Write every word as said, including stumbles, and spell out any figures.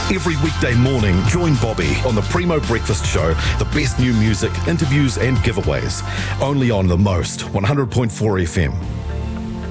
Every weekday morning, join Bobby on the Primo Breakfast Show, the best new music, interviews and giveaways. Only on The Most, one hundred point four F M.